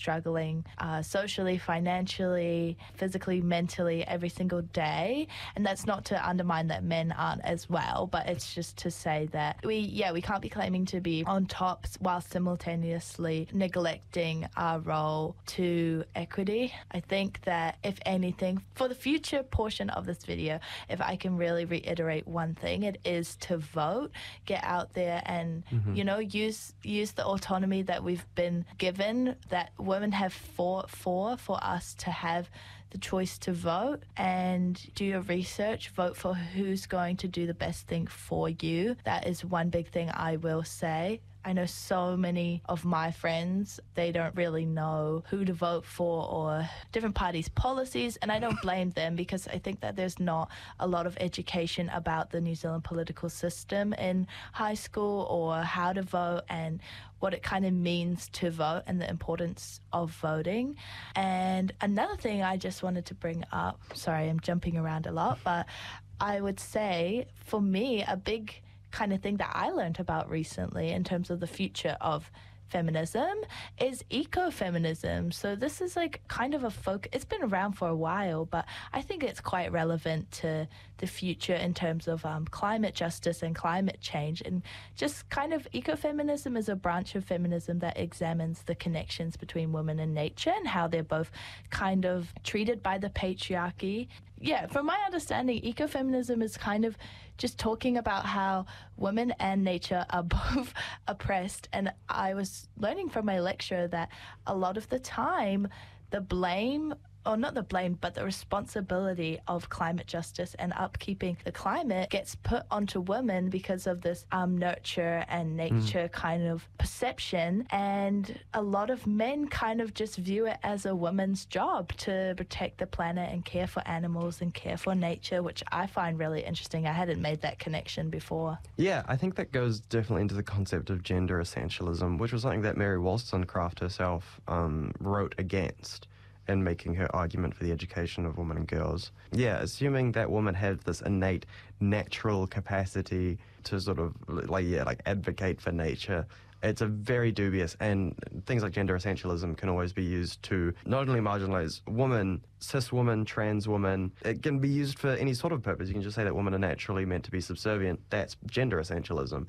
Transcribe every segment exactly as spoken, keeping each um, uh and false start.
struggling uh, socially, financially, physically, mentally every single day. And that's not to undermine that men aren't as well, but it's just to say that we, yeah, we can't be claiming to be on top while simultaneously neglecting our role to equity. I think that if anything, for the future portion of this video, if I can really reiterate one thing, it is to vote, get out there and, mm-hmm. you know, use use the autonomy that we've been given, that women have fought for, for us to have the choice to vote, and do your research, vote for who's going to do the best thing for you. That is one big thing I will say. I know so many of my friends, they don't really know who to vote for or different parties' policies, and I don't blame them because I think that there's not a lot of education about the New Zealand political system in high school, or how to vote and what it kind of means to vote and the importance of voting. And another thing I just wanted to bring up, sorry, I'm jumping around a lot, but I would say for me, a big kind of thing that I learned about recently in terms of the future of feminism is ecofeminism. So this is like kind of a focus. It's been around for a while, but I think it's quite relevant to the future in terms of um, climate justice and climate change. And just kind of ecofeminism is a branch of feminism that examines the connections between women and nature and how they're both kind of treated by the patriarchy. Yeah, from my understanding, ecofeminism is kind of just talking about how women and nature are both oppressed. And I was learning from my lecturer that a lot of the time the blame, or not the blame, but the responsibility of climate justice and upkeeping the climate gets put onto women because of this um, nurture and nature mm. kind of perception. And a lot of men kind of just view it as a woman's job to protect the planet and care for animals and care for nature, which I find really interesting. I hadn't made that connection before. Yeah, I think that goes definitely into the concept of gender essentialism, which was something that Mary Wollstonecraft herself um, wrote against in making her argument for the education of women and girls. Yeah, assuming that women have this innate natural capacity to sort of like yeah like advocate for nature, it's a very dubious, and things like gender essentialism can always be used to not only marginalize women, cis women, trans women. It can be used for any sort of purpose. You can just say that women are naturally meant to be subservient. That's gender essentialism.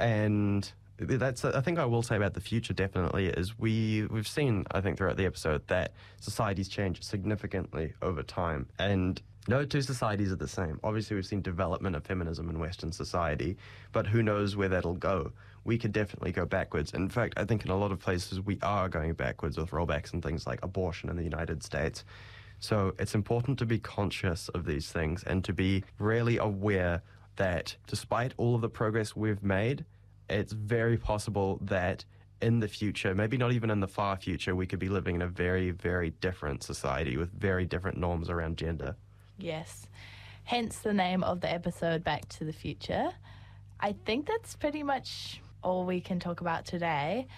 And that's, I think I will say about the future definitely, is we, we've seen, I think, throughout the episode that societies change significantly over time. And no two societies are the same. Obviously, we've seen development of feminism in Western society, but who knows where that'll go. We could definitely go backwards. In fact, I think in a lot of places we are going backwards with rollbacks and things like abortion in the United States. So it's important to be conscious of these things and to be really aware that despite all of the progress we've made, it's very possible that in the future, maybe not even in the far future, we could be living in a very, very different society with very different norms around gender. Yes. Hence the name of the episode, Back to the Future. I think that's pretty much all we can talk about today.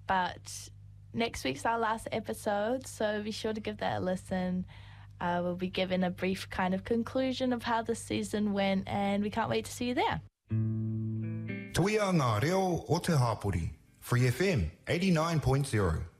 But next week's our last episode, so be sure to give that a listen. Uh, we'll be given a brief kind of conclusion of how the season went, and we can't wait to see you there. Tuia ngā reo o te Hapori, Free F M eighty-nine point zero.